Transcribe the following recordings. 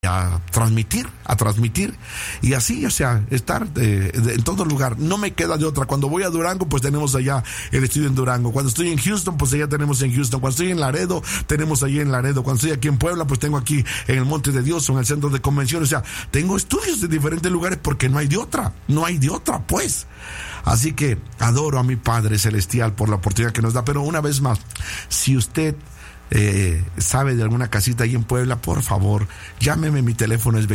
a transmitir y así, o sea, estar en todo lugar. No me queda de otra. Cuando voy a Durango, pues tenemos allá el estudio en Durango. Cuando estoy en Houston, pues allá tenemos en Houston. Cuando estoy en Laredo, tenemos allí en Laredo. Cuando estoy aquí en Puebla, pues tengo aquí en el Monte de Dios o en el centro de convenciones. O sea, tengo estudios de diferentes lugares porque no hay de otra, pues. Así que adoro a mi Padre Celestial por la oportunidad que nos da. Pero una vez más, si usted sabe de alguna casita ahí en Puebla, por favor, llámeme. Mi teléfono es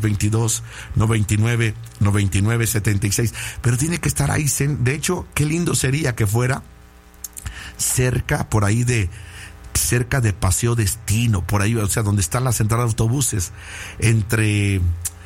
2222-99-99-76. Pero tiene que estar ahí. De hecho, qué lindo sería que fuera cerca de Paseo Destino, por ahí, o sea, donde está la central de autobuses, entre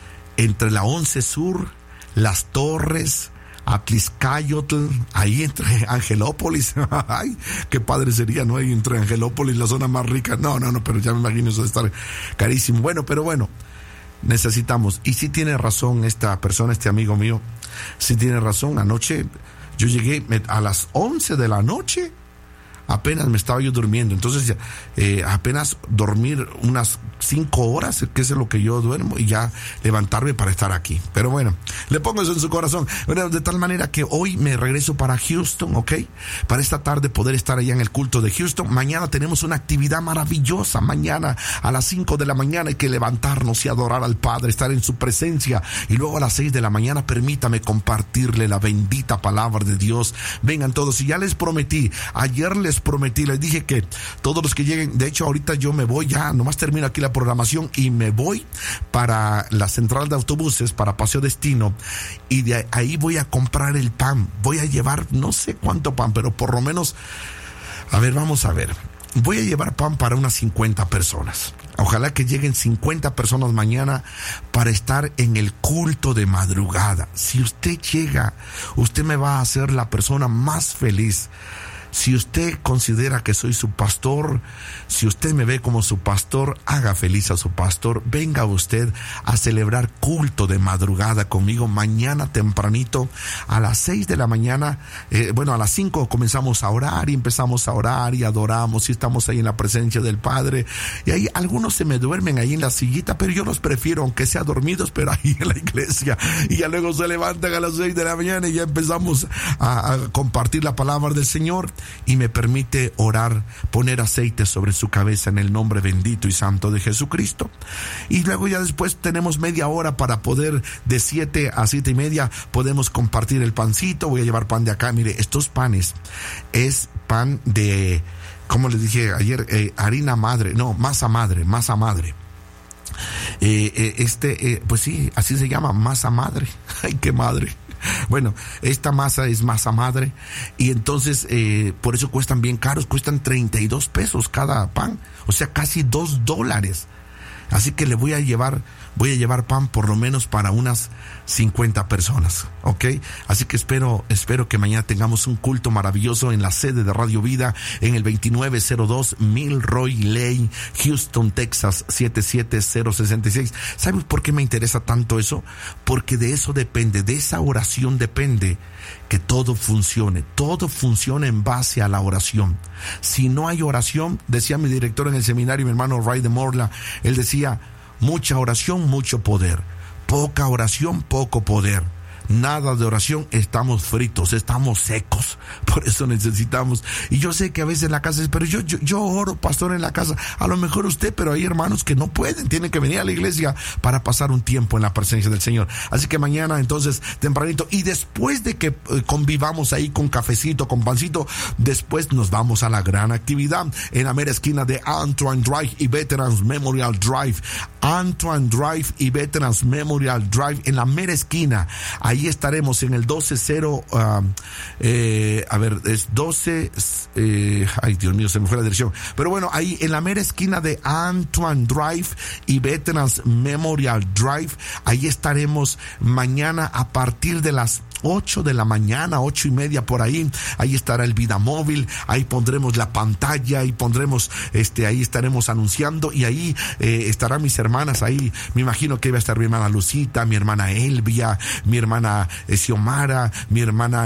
la 11 Sur, Las Torres, Atliscayotl, ahí entre Angelópolis. Ay, qué padre sería, ¿no? Ahí entre Angelópolis, la zona más rica. No, pero ya me imagino eso de estar carísimo. Pero bueno, necesitamos. Y sí tiene razón esta persona, este amigo mío, sí tiene razón. Anoche yo llegué a las 11 de la noche. Apenas me estaba yo durmiendo, entonces apenas dormir unas 5 horas, que es lo que yo duermo, y ya levantarme para estar aquí. Pero bueno, le pongo eso en su corazón. Bueno, de tal manera que hoy me regreso para Houston, ¿ok? Para esta tarde poder estar allá en el culto de Houston. Mañana tenemos una actividad maravillosa. Mañana a las 5 de la mañana hay que levantarnos y adorar al Padre, estar en su presencia. Y luego a las 6 de la mañana permítame compartirle la bendita palabra de Dios. Vengan todos, y ya les prometí, ayer les dije que todos los que lleguen, de hecho ahorita yo me voy, ya nomás termino aquí la programación y me voy para la central de autobuses, para Paseo Destino, y de ahí voy a comprar el pan. Voy a llevar no sé cuánto pan, pero por lo menos, vamos a ver, voy a llevar pan para unas 50 personas. Ojalá que lleguen 50 personas mañana para estar en el culto de madrugada. Si usted llega, usted me va a hacer la persona más feliz. Si usted considera que soy su pastor, si usted me ve como su pastor, haga feliz a su pastor. Venga usted a celebrar culto de madrugada conmigo mañana tempranito a las 6 de la mañana. A las 5 comenzamos a orar y empezamos a orar y adoramos y estamos ahí en la presencia del Padre. Y ahí algunos se me duermen ahí en la sillita, pero yo los prefiero, aunque sea dormidos, pero ahí en la iglesia. Y ya luego se levantan a las 6 de la mañana y ya empezamos a compartir la palabra del Señor. Y me permite orar, poner aceite sobre su cabeza en el nombre bendito y santo de Jesucristo. Y luego ya después tenemos media hora para poder, de 7 a 7 y media, podemos compartir el pancito. Voy a llevar pan de acá. Mire, estos panes es pan de, como les dije ayer, masa madre. Pues sí, así se llama, masa madre. Ay, qué madre. Bueno, esta masa es masa madre y entonces por eso cuestan bien caros, cuestan 32 pesos cada pan, o sea, casi $2. Así que le voy a llevar pan por lo menos para unas 50 personas, ¿ok? Así que espero que mañana tengamos un culto maravilloso en la sede de Radio Vida, en el 2902 Milroy Lane, Houston, Texas, 77066. ¿Sabes por qué me interesa tanto eso? Porque de eso depende, de esa oración depende que todo funcione en base a la oración. Si no hay oración, decía mi director en el seminario, mi hermano Ray de Morla, él decía, mucha oración, mucho poder. Poca oración, poco poder. Nada de oración, estamos fritos, estamos secos. Por eso necesitamos. Y yo sé que a veces en la casa, pero yo oro, pastor, en la casa. A lo mejor usted, pero hay hermanos que no pueden, tienen que venir a la iglesia para pasar un tiempo en la presencia del Señor. Así que mañana, entonces, tempranito, y después de que convivamos ahí con cafecito, con pancito, después nos vamos a la gran actividad en la mera esquina de Antoine Drive y Veterans Memorial Drive. Antoine Drive y Veterans Memorial Drive, en la mera esquina. Ahí estaremos en el 12, ay Dios mío, se me fue la dirección, pero bueno, ahí en la mera esquina de Antoine Drive y Veterans Memorial Drive, ahí estaremos mañana a partir de las 8 de la mañana, 8:30 por ahí. Ahí estará el Vida Móvil, ahí pondremos la pantalla, ahí pondremos, ahí estaremos anunciando, y ahí estarán mis hermanas. Ahí me imagino que iba a estar mi hermana Lucita, mi hermana Elvia, mi hermana Xiomara, mi hermana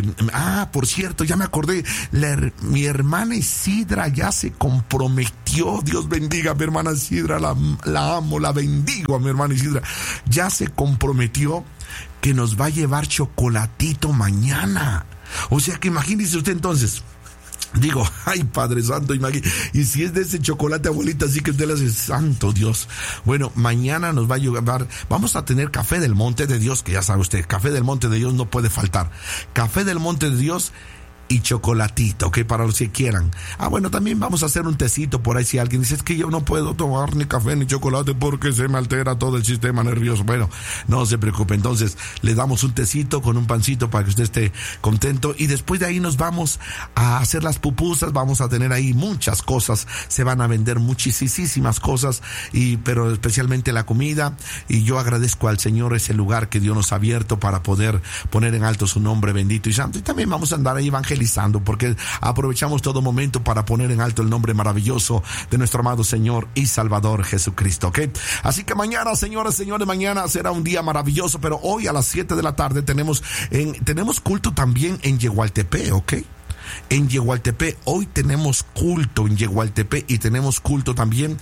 por cierto, ya me acordé, mi hermana Isidra ya se comprometió. Dios bendiga a mi hermana Isidra, la amo, la bendigo a mi hermana Isidra. Ya se comprometió que nos va a llevar chocolatito mañana. O sea que imagínese usted entonces. Digo, ay, Padre Santo, y si es de ese chocolate, abuelita, así que usted le hace, santo Dios. Bueno, mañana nos va a llevar, vamos a tener café del Monte de Dios, que ya sabe usted, café del Monte de Dios no puede faltar. Café del Monte de Dios y chocolatito, ¿ok? Para los que quieran. Bueno, también vamos a hacer un tecito por ahí. Si alguien dice, es que yo no puedo tomar ni café ni chocolate porque se me altera todo el sistema nervioso. Bueno, no se preocupe. Entonces, le damos un tecito con un pancito para que usted esté contento. Y después de ahí nos vamos a hacer las pupusas. Vamos a tener ahí muchas cosas. Se van a vender muchísimas cosas, pero especialmente la comida. Y yo agradezco al Señor ese lugar que Dios nos ha abierto para poder poner en alto su nombre bendito y santo. Y también vamos a andar ahí evangelizando, porque aprovechamos todo momento para poner en alto el nombre maravilloso de nuestro amado Señor y Salvador Jesucristo, ¿ok? Así que mañana, señores, mañana será un día maravilloso, pero hoy a las 7 de la tarde tenemos culto también en Yehualtepec, ¿ok? En Yehualtepec, hoy tenemos culto en Yehualtepec, y tenemos culto también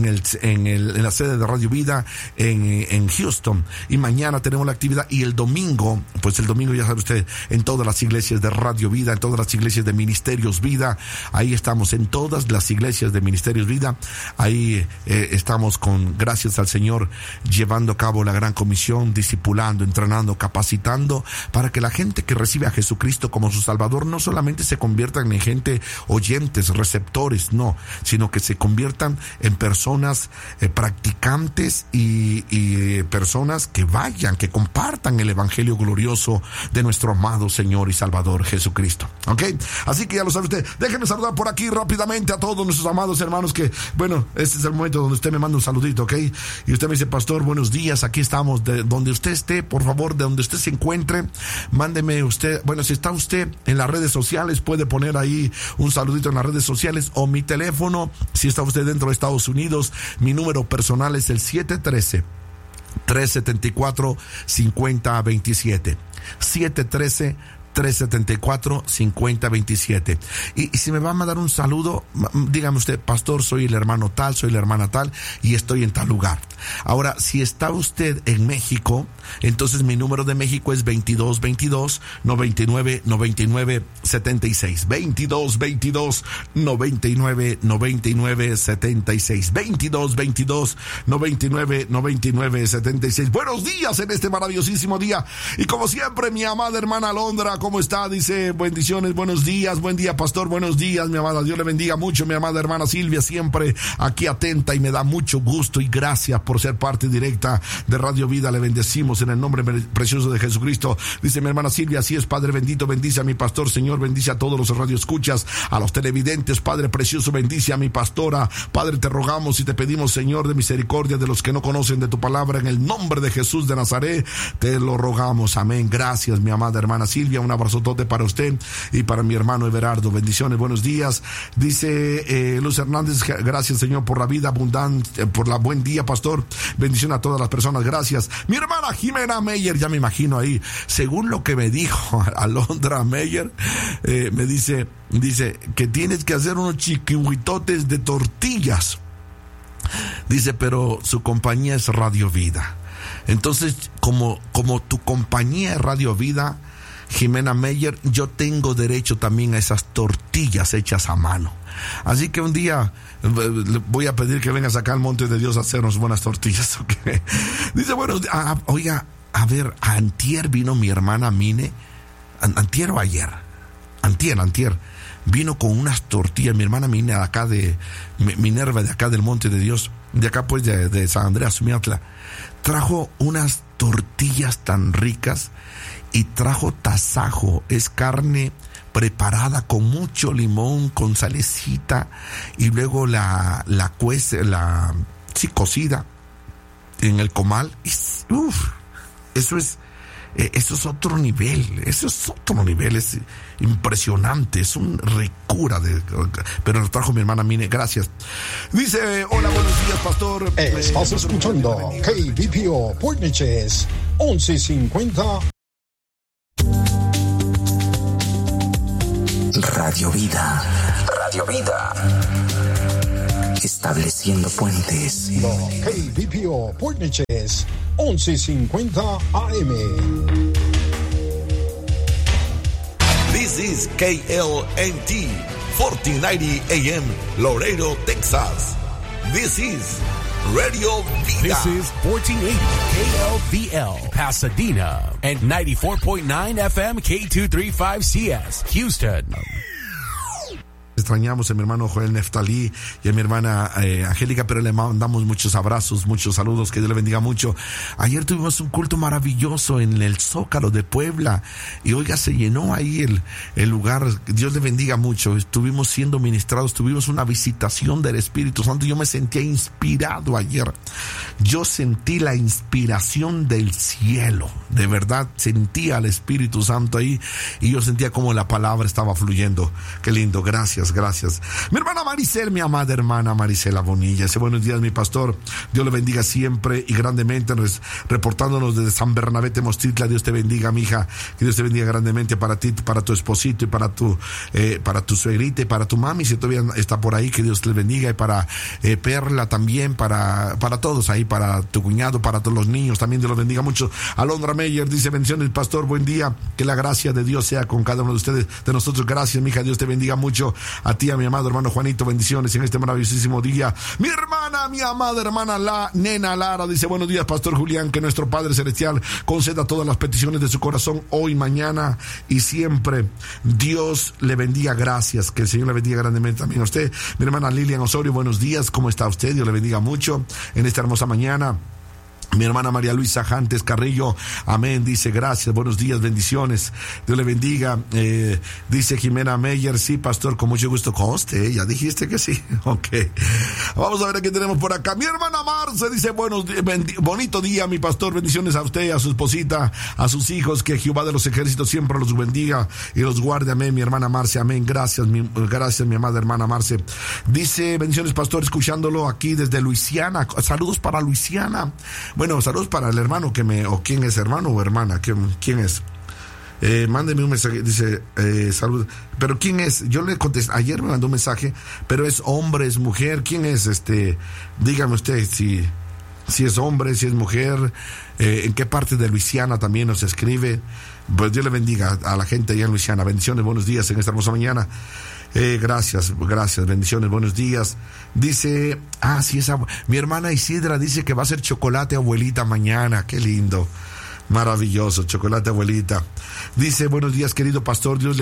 en la sede de Radio Vida en Houston, y mañana tenemos la actividad, y el domingo ya sabe usted, en todas las iglesias de Radio Vida, en todas las iglesias de Ministerios Vida, ahí estamos en todas las iglesias de Ministerios Vida, ahí estamos gracias al Señor, llevando a cabo la gran comisión, discipulando, entrenando, capacitando, para que la gente que recibe a Jesucristo como su Salvador no solamente se conviertan en gente oyentes, receptores, no, sino que se conviertan en personas practicantes y personas que vayan, que compartan el evangelio glorioso de nuestro amado Señor y Salvador Jesucristo, ¿ok? Así que ya lo sabe usted. Déjenme saludar por aquí rápidamente a todos nuestros amados hermanos, que bueno, este es el momento donde usted me manda un saludito, ¿ok? Y usted me dice, pastor, buenos días, aquí estamos. De donde usted esté, por favor, de donde usted se encuentre, mándeme usted, bueno, si está usted en las redes sociales, puede poner ahí un saludito en las redes sociales, o mi teléfono, si está usted dentro de Estados Unidos, mi número personal es el 713-374-5027. 713-374-5027. Y si me va a mandar un saludo, dígame usted, pastor, soy el hermano tal, soy la hermana tal, y estoy en tal lugar. Ahora, si está usted en México, entonces mi número de México es 2222-99-99-76. 2222-99-99-76. 2222-99-99-76. Buenos días en este maravillosísimo día. Y como siempre, mi amada hermana Alondra, ¿cómo está? Dice, bendiciones, buenos días, buen día, pastor, buenos días, mi amada, Dios le bendiga mucho. Mi amada hermana Silvia, siempre aquí atenta, y me da mucho gusto y gracias por ser parte directa de Radio Vida. Le bendecimos en el nombre precioso de Jesucristo. Dice mi hermana Silvia, así es, Padre bendito, bendice a mi pastor, Señor, bendice a todos los radioescuchas, a los televidentes, Padre precioso, bendice a mi pastora. Padre, te rogamos y te pedimos, Señor, de misericordia de los que no conocen de tu palabra, en el nombre de Jesús de Nazaret, te lo rogamos, amén. Gracias, mi amada hermana Silvia, un abrazotote para usted y para mi hermano Everardo, bendiciones, buenos días. Dice Luz Hernández, gracias, Señor, por la vida abundante, por la buen día, pastor, bendición a todas las personas, gracias. Mi hermana Jimena Meyer, ya me imagino ahí, según lo que me dijo Alondra Meyer, me dice que tienes que hacer unos chiquihuitotes de tortillas, dice, pero su compañía es Radio Vida. Entonces, como tu compañía es Radio Vida, Jimena Meyer, yo tengo derecho también a esas tortillas hechas a mano. Así que un día voy a pedir que vengas acá al Monte de Dios a hacernos buenas tortillas, ¿okay? Dice, bueno, oiga, a ver, antier vino mi hermana Mine, antier o ayer, antier, vino con unas tortillas, mi hermana Mine, de acá de Minerva, de acá del Monte de Dios, de acá pues de San Andreas, Sumiatla, trajo unas tortillas tan ricas, y trajo tasajo, es carne preparada con mucho limón, con salecita, y luego la cocida en el comal. Eso es Eso es otro nivel, es impresionante, es un ricura pero lo trajo mi hermana Mine, gracias. Dice, hola, buenos días, pastor. Estás escuchando KBPO Portneches 1150. Radio Vida. Estableciendo puentes. KBPO Portneches 1150 AM. This is KLNT 1490 AM, Laredo, Texas. This is Radio Vida. This is 1480 KLVL, Pasadena, and 94.9 FM K235CS, Houston. Extrañamos a mi hermano Joel Neftalí y a mi hermana Angélica, pero le mandamos muchos abrazos, muchos saludos, que Dios le bendiga mucho. Ayer tuvimos un culto maravilloso en el Zócalo de Puebla y oiga, se llenó ahí el lugar. Dios le bendiga mucho. Estuvimos siendo ministrados, tuvimos una visitación del Espíritu Santo. Yo me sentía inspirado ayer. Yo sentí la inspiración del cielo, de verdad sentía al Espíritu Santo ahí y yo sentía como la palabra estaba fluyendo. Qué lindo, gracias. Mi hermana Maricel, mi amada hermana Marisela Bonilla, dice, buenos días, mi pastor, Dios le bendiga siempre y grandemente, reportándonos desde San Bernabé Tenochtitlan. Dios te bendiga, mija, que Dios te bendiga grandemente para ti, para tu esposito y para tu suegrita y para tu mami, si todavía está por ahí, que Dios le bendiga, y para Perla también, para todos ahí, para tu cuñado, para todos los niños, también Dios los bendiga mucho. Alondra Meyer dice, bendiciones, pastor, buen día, que la gracia de Dios sea con cada uno de ustedes, de nosotros, gracias, mija, Dios te bendiga mucho. A ti, a mi amado hermano Juanito, bendiciones en este maravillosísimo día. Mi hermana, mi amada hermana la nena Lara dice, buenos días, pastor Julián, que nuestro Padre Celestial conceda todas las peticiones de su corazón hoy, mañana y siempre. Dios le bendiga, gracias, que el Señor le bendiga grandemente también a usted. Mi hermana Lilian Osorio, buenos días, ¿cómo está usted? Dios le bendiga mucho en esta hermosa mañana. Mi hermana María Luisa Jantes Carrillo, amén, dice, gracias, buenos días, bendiciones, Dios le bendiga. Dice Jimena Meyer, sí, pastor, con mucho gusto, conste, ya dijiste que sí, ok. Vamos a ver a qué tenemos por acá. Mi hermana Marce dice, bonito día, mi pastor, bendiciones a usted, a su esposita, a sus hijos, que Jehová de los ejércitos siempre los bendiga y los guarde, amén, mi hermana Marce, amén, gracias, mi amada hermana Marce. Dice, bendiciones, pastor, escuchándolo aquí desde Luisiana, saludos para Luisiana. Bueno, saludos para el hermano o quién es, hermano o hermana, quién es. Mándeme un mensaje, dice, salud. Pero quién es, yo le contesté, ayer me mandó un mensaje, pero es hombre, es mujer, quién es, dígame usted si es hombre, si es mujer, en qué parte de Luisiana también nos escribe. Pues Dios le bendiga a la gente allá en Luisiana, bendiciones, buenos días en esta hermosa mañana. Gracias, bendiciones, buenos días. Dice, sí, mi hermana Isidra dice que va a hacer chocolate abuelita mañana, qué lindo, maravilloso, chocolate abuelita. Dice, buenos días, querido pastor, Dios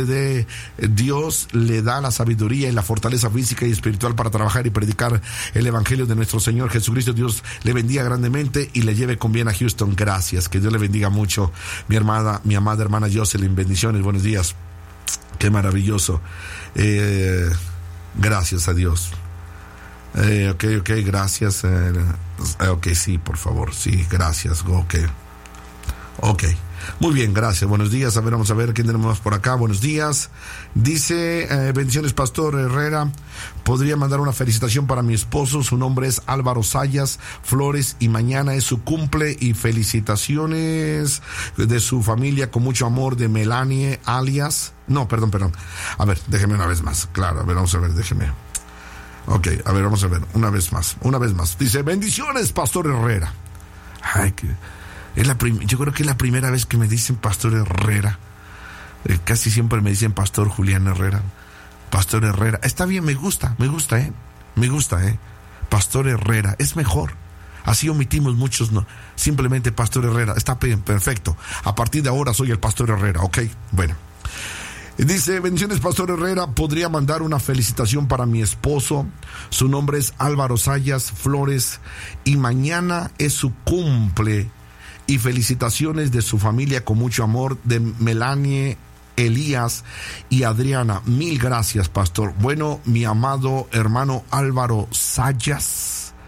le da la sabiduría y la fortaleza física y espiritual para trabajar y predicar el evangelio de nuestro Señor Jesucristo. Dios le bendiga grandemente y le lleve con bien a Houston, gracias, que Dios le bendiga mucho. Mi amada hermana Jocelyn, bendiciones, buenos días. Qué maravilloso. Gracias a Dios. Ok, gracias. Ok, sí, por favor, sí, gracias. Ok. Muy bien, gracias. Buenos días. Vamos a ver quién tenemos por acá. Buenos días. Dice, bendiciones, pastor Herrera. Podría mandar una felicitación para mi esposo. Su nombre es Álvaro Sayas Flores y mañana es su cumple, y felicitaciones de su familia con mucho amor, de Melanie alias. No, perdón. A ver, déjeme una vez más. Claro, a ver, vamos a ver, déjeme. Ok, a ver, vamos a ver, una vez más. Dice, bendiciones, pastor Herrera. Ay, yo creo que es la primera vez que me dicen pastor Herrera. Casi siempre me dicen pastor Julián Herrera. Pastor Herrera. Está bien, me gusta, Pastor Herrera, es mejor. Así omitimos muchos, no. Simplemente pastor Herrera. Está bien, perfecto. A partir de ahora soy el pastor Herrera, ok. Bueno. Dice, bendiciones, pastor Herrera, podría mandar una felicitación para mi esposo. Su nombre es Álvaro Sayas Flores y mañana es su cumple. Y felicitaciones de su familia con mucho amor, de Melanie, Elías y Adriana. Mil gracias, pastor. Bueno, mi amado hermano Álvaro Sayas,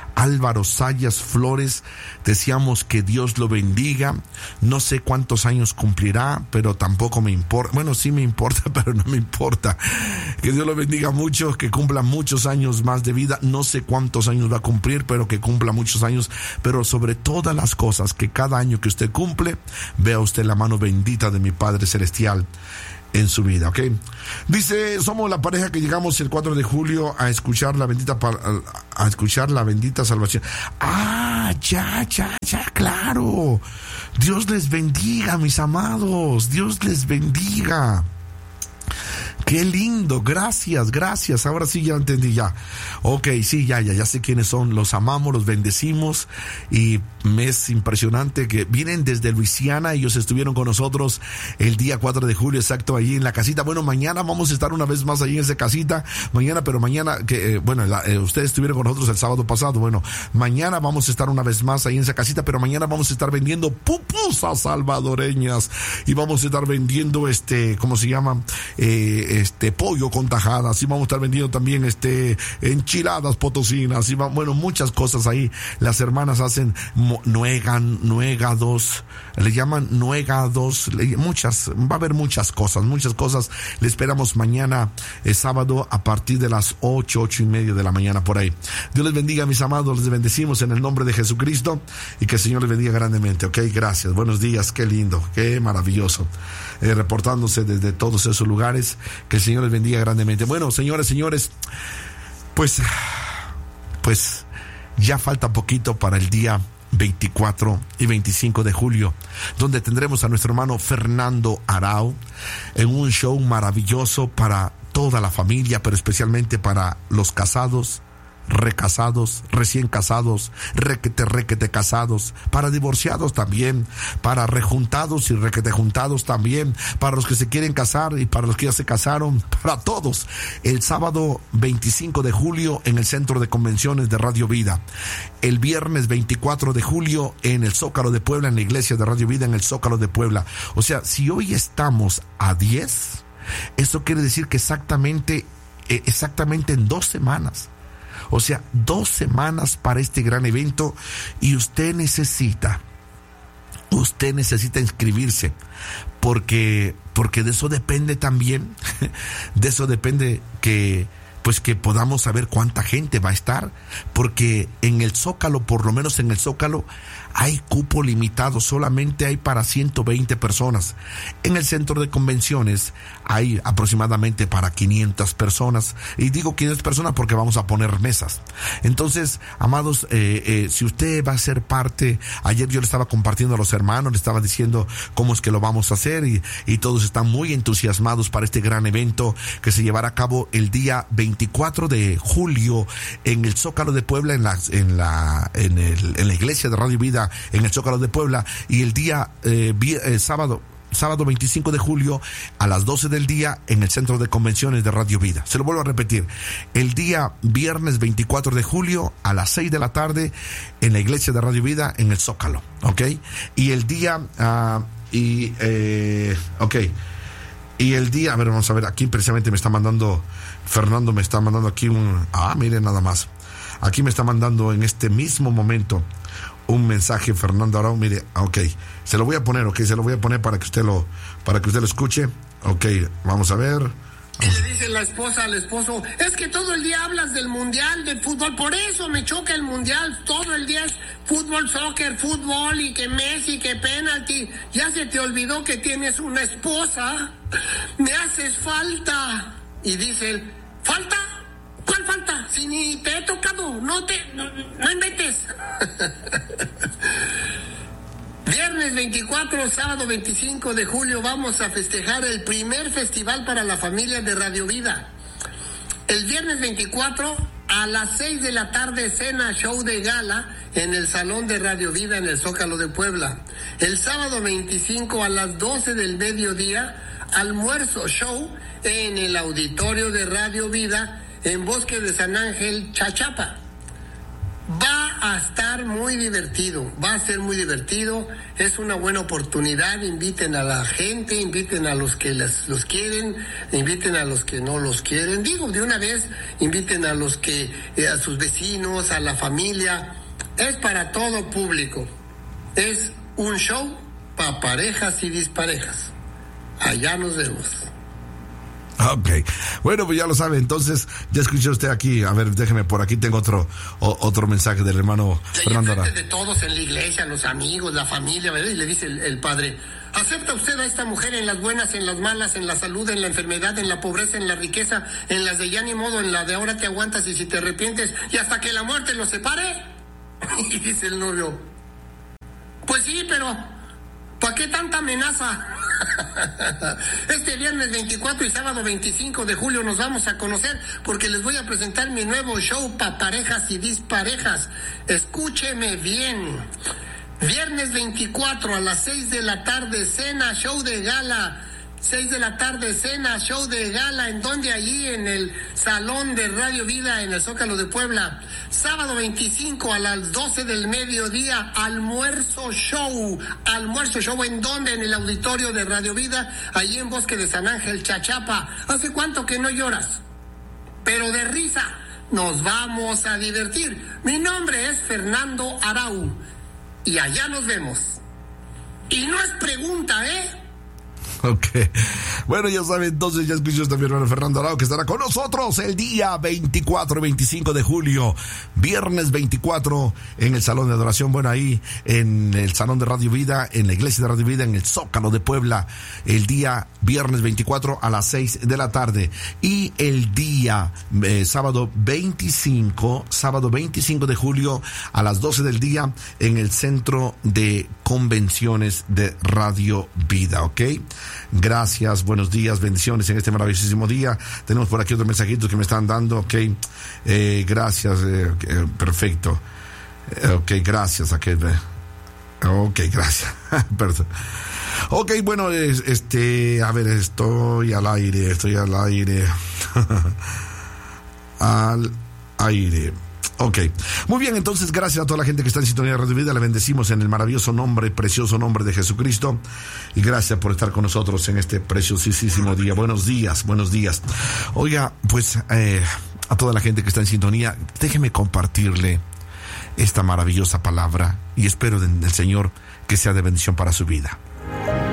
Álvaro Sayas Flores, deseamos que Dios lo bendiga. No sé cuántos años cumplirá, pero tampoco me importa. Bueno, sí me importa, pero no me importa. Que Dios lo bendiga mucho, que cumpla muchos años más de vida. No sé cuántos años va a cumplir, pero que cumpla muchos años. Pero sobre todas las cosas, que cada año que usted cumple, vea usted la mano bendita de mi Padre Celestial en su vida, ¿ok? Dice, somos la pareja que llegamos el 4 de julio a escuchar la bendita salvación. Ya, claro. Dios les bendiga, mis amados. Dios les bendiga. Qué lindo, gracias. Ahora sí ya entendí ya. Ok, sí, ya sé quiénes son. Los amamos, los bendecimos. Y me es impresionante que vienen desde Luisiana. Ellos estuvieron con nosotros el día 4 de julio, exacto, allí en la casita. Bueno, mañana vamos a estar una vez más allí en esa casita. Mañana, ustedes estuvieron con nosotros el sábado pasado. Bueno, mañana vamos a estar una vez más ahí en esa casita, pero mañana vamos a estar vendiendo pupusas salvadoreñas. Y vamos a estar vendiendo ¿cómo se llama? Pollo con tajadas, y vamos a estar vendiendo también enchiladas potosinas, y muchas cosas ahí. Las hermanas hacen nuegados, le llaman nuegados, va a haber muchas cosas. Le esperamos mañana, sábado, a partir de las 8:30 de la mañana por ahí. Dios les bendiga, mis amados, les bendecimos en el nombre de Jesucristo, y que el Señor les bendiga grandemente, ok, gracias, buenos días, qué lindo, qué maravilloso, reportándose desde todos esos lugares. Que el Señor les bendiga grandemente. Bueno, señores, pues ya falta poquito para el día 24 y 25 de julio, donde tendremos a nuestro hermano Fernando Arau en un show maravilloso para toda la familia, pero especialmente para los casados, recasados, recién casados, requete casados, para divorciados también, para rejuntados y requete juntados también, para los que se quieren casar y para los que ya se casaron, para todos. El sábado 25 de julio en el Centro de Convenciones de Radio Vida. El viernes 24 de julio en el Zócalo de Puebla, en la iglesia de Radio Vida en el Zócalo de Puebla. O sea, si hoy estamos a 10, eso quiere decir que exactamente en 2 semanas. O sea, 2 semanas para este gran evento, y usted necesita inscribirse, porque de eso depende también, de eso depende que podamos saber cuánta gente va a estar, porque en el Zócalo, por lo menos en el Zócalo, hay cupo limitado, solamente hay para 120 personas. En el centro de convenciones hay aproximadamente para 500 personas. Y digo 500 personas porque vamos a poner mesas. Entonces, amados, si usted va a ser parte, ayer yo le estaba compartiendo a los hermanos, le estaba diciendo cómo es que lo vamos a hacer, y todos están muy entusiasmados para este gran evento que se llevará a cabo el día 24 de julio en el Zócalo de Puebla, en la iglesia de Radio Vida en el Zócalo de Puebla, y el día sábado 25 de julio a las 12 del día en el Centro de Convenciones de Radio Vida. Se lo vuelvo a repetir, el día viernes 24 de julio a las 6 de la tarde en la iglesia de Radio Vida en el Zócalo, ¿ok? Y el día y el día, a ver, vamos a ver, aquí precisamente me está mandando Fernando, me está mandando aquí miren nada más, aquí me está mandando en este mismo momento un mensaje Fernando Arau, mire, ok, se lo voy a poner para que usted lo escuche, ok, vamos a ver. Y le dice la esposa al esposo, es que todo el día hablas del mundial, del fútbol, por eso me choca el mundial, todo el día es fútbol, soccer, fútbol, y que Messi, que penalti, ya se te olvidó que tienes una esposa, me haces falta. Y dice él, ¿falta? ¿Cuál falta? Si ni te he tocado, no inventes. Viernes 24, sábado 25 de julio vamos a festejar el primer festival para la familia de Radio Vida. El viernes 24 a las 6 de la tarde cena show de gala en el Salón de Radio Vida en el Zócalo de Puebla. El sábado 25 a las 12 del mediodía almuerzo show en el auditorio de Radio Vida en Bosque de San Ángel, Chachapa. Va a estar muy divertido, va a ser muy divertido, es una buena oportunidad. Inviten a la gente, inviten a los que los quieren, inviten a los que no los quieren. Digo, de una vez, inviten a los que, a sus vecinos, a la familia. Es para todo público. Es un show para parejas y disparejas. Allá nos vemos. Ok, bueno, pues ya lo sabe, entonces ya escuchó usted aquí. A ver, déjeme, por aquí tengo otro mensaje del hermano Fernando Arau. De todos en la iglesia, los amigos, la familia, ¿verdad? Y le dice el padre: ¿acepta usted a esta mujer en las buenas, en las malas, en la salud, en la enfermedad, en la pobreza, en la riqueza, en las de ya ni modo, en la de ahora te aguantas y si te arrepientes y hasta que la muerte los separe? Y dice el novio: pues sí, pero ¿para qué tanta amenaza? Este viernes 24 y sábado 25 de julio nos vamos a conocer porque les voy a presentar mi nuevo show para parejas y disparejas. Escúcheme bien. Viernes 24 a las 6 de la tarde, cena, show de gala. 6 de la tarde, cena, show de gala. ¿En donde? Allí en el Salón de Radio Vida, en el Zócalo de Puebla. Sábado 25 a las 12 del mediodía, almuerzo show. Almuerzo show, ¿en dónde? En el auditorio de Radio Vida, allí en Bosque de San Ángel, Chachapa. ¿Hace cuánto que no lloras? Pero de risa. Nos vamos a divertir. Mi nombre es Fernando Arau. Y allá nos vemos. Y no es pregunta, ¿eh? Ok, bueno, ya saben, entonces ya escuchó mi hermano Fernando Arau, que estará con nosotros el día 24 y 25 de julio, viernes 24 en el Salón de Adoración, bueno, ahí en el Salón de Radio Vida, en la Iglesia de Radio Vida, en el Zócalo de Puebla, el día viernes 24 a las 6 de la tarde, y el día sábado 25 de julio a las 12 del día en el Centro de Convenciones de Radio Vida, ¿ok? Gracias, buenos días, bendiciones en este maravillosísimo día. Tenemos por aquí otros mensajitos que me están dando, ok, gracias, perfecto, ok, gracias, ok, gracias, perdón. Ok, bueno, a ver, estoy al aire, al aire. Ok, muy bien, entonces gracias a toda la gente que está en sintonía de Radio Vida, le bendecimos en el maravilloso nombre, precioso nombre de Jesucristo, y gracias por estar con nosotros en este preciosísimo día. Buenos días. Oiga, pues a toda la gente que está en sintonía, déjeme compartirle esta maravillosa palabra y espero del Señor que sea de bendición para su vida.